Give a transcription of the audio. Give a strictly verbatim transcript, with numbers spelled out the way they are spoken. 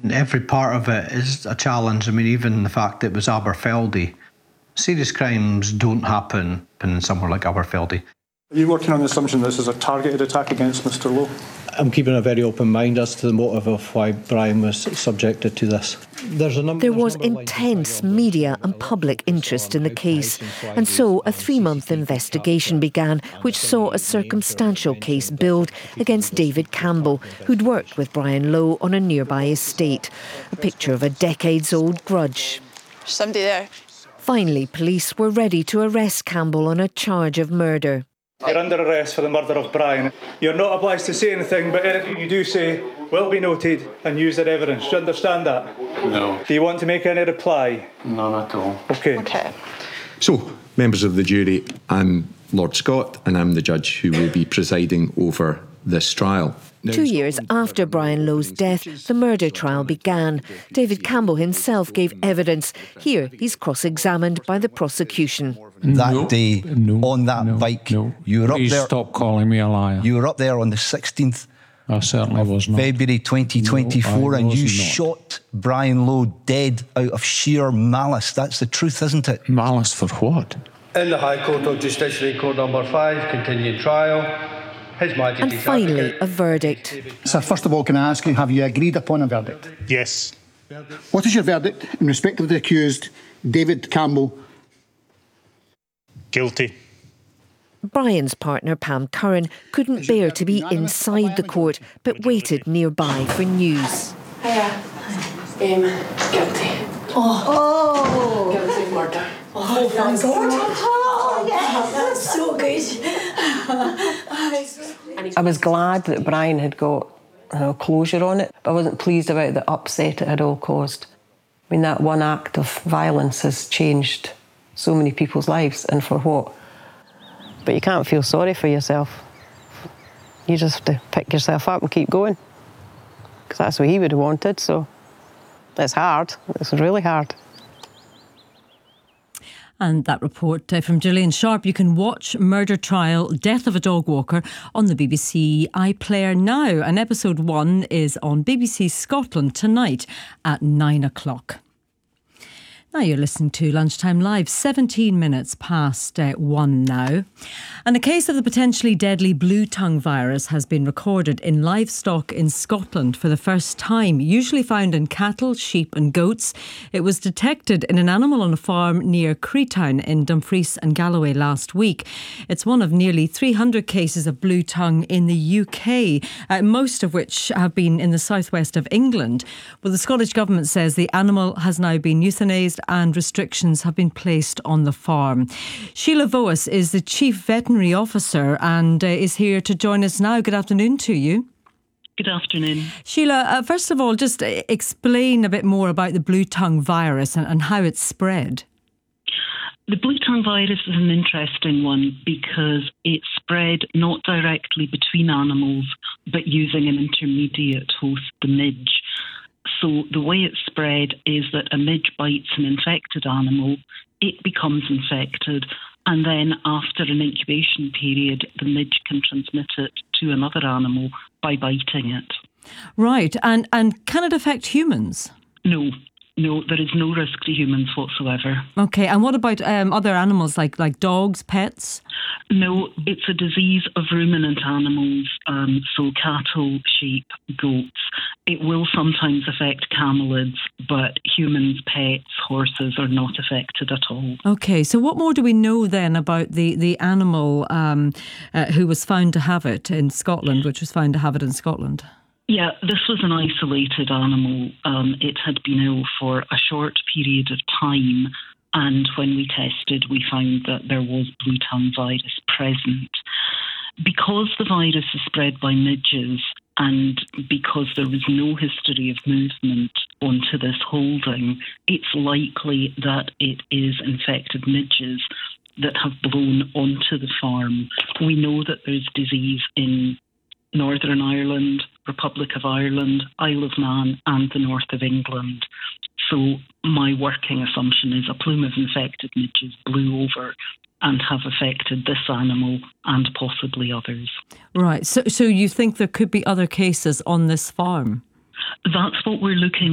Every part of it is a challenge. I mean, even the fact that it was Aberfeldy. Serious crimes don't happen in somewhere like Aberfeldy. Are you working on the assumption this is a targeted attack against Mr Lowe? I'm keeping a very open mind as to the motive of why Brian was subjected to this. There's a number, there was intense media and public interest in the case, and so a three-month investigation began, which saw a circumstantial case build against David Campbell, who'd worked with Brian Lowe on a nearby estate. A picture of a decades-old grudge. Somebody there. Finally, police were ready to arrest Campbell on a charge of murder. You're under arrest for the murder of Brian. You're not obliged to say anything, but anything you do say will be noted and used as evidence. Do you understand that? No. Do you want to make any reply? None at all. OK. OK. So, members of the jury, I'm Lord Scott and I'm the judge who will be presiding over this trial. Two years after Brian Lowe's death, the murder trial began. David Campbell himself gave evidence. Here, he's cross-examined by the prosecution. That no, day, no, on that no, bike, no. you were up Please there. Stop calling me a liar. You were up there on the sixteenth I certainly of was not. February twenty twenty-four, no, and you not. shot Brian Lowe dead out of sheer malice. That's the truth, isn't it? Malice for what? In the High Court of Justiciary, Court Number five, continued trial. His Majesty's and finally, advocate. a verdict. Sir, first of all, can I ask you, have you agreed upon a verdict? Yes. What is your verdict in respect of the accused, David Campbell? Guilty. Brian's partner, Pam Curran, couldn't bear to be inside the court, but waited nearby for news. Hiya. Um, guilty. Oh. Oh. Guilty of murder. Oh, thank God. Oh, yes, that's so good. I was glad that Brian had got you know, closure on it, but I wasn't pleased about the upset it had all caused. I mean, that one act of violence has changed so many people's lives, and for what? But you can't feel sorry for yourself. You just have to pick yourself up and keep going, because that's what he would have wanted, so it's hard. It's really hard. And that report uh, from Gillian Sharp. You can watch Murder Trial, Death of a Dog Walker on the B B C iPlayer now. And episode one is on B B C Scotland tonight at nine o'clock. Now you're listening to Lunchtime Live, seventeen minutes past uh, one now. And a case of the potentially deadly blue tongue virus has been recorded in livestock in Scotland for the first time, usually found in cattle, sheep and goats. It was detected in an animal on a farm near Creetown in Dumfries and Galloway last week. It's one of nearly three hundred cases of blue tongue in the U K, uh, most of which have been in the southwest of England. Well, the Scottish Government says the animal has now been euthanased and restrictions have been placed on the farm. Sheila Voas is the Chief Veterinary Officer and uh, is here to join us now. Good afternoon to you. Good afternoon. Sheila, uh, first of all, just explain a bit more about the blue tongue virus and, and how it's spread. The blue tongue virus is an interesting one because it spread not directly between animals, but using an intermediate host, the midge. So the way it's spread is that a midge bites an infected animal, it becomes infected, and then after an incubation period, the midge can transmit it to another animal by biting it. Right, and, and can it affect humans? No. No, there is no risk to humans whatsoever. OK, and what about um, other animals like, like dogs, pets? No, it's a disease of ruminant animals, um, so cattle, sheep, goats. It will sometimes affect camelids, but humans, pets, horses are not affected at all. OK, so what more do we know then about the, the animal um, uh, who was found to have it in Scotland, which was found to have it in Scotland? Yeah, this was an isolated animal. Um, it had been ill for a short period of time, and when we tested, we found that there was blue tongue virus present. Because the virus is spread by midges, and because there was no history of movement onto this holding, it's likely that it is infected midges that have blown onto the farm. We know that there's disease in Northern Ireland, Republic of Ireland, Isle of Man and the north of England. So my working assumption is a plume of infected midges blew over and have affected this animal and possibly others. Right, so so you think there could be other cases on this farm? That's what we're looking